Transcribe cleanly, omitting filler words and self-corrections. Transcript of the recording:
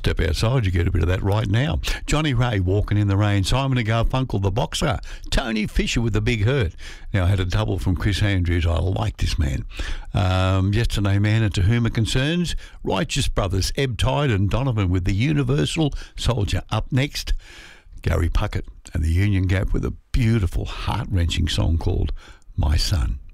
Step outside, you get a bit of that right now. Johnny Ray, Walking in the Rain. Simon and Garfunkel, The Boxer. Tony Fisher with The Big Hurt. Now, I had a double from Chris Andrews. I like this man. Yesterday Man and To Whom It Concerns. Righteous Brothers, Ebb Tide and Donovan with The Universal Soldier. Up next, Gary Puckett and the Union Gap with a beautiful, heart-wrenching song called My Son.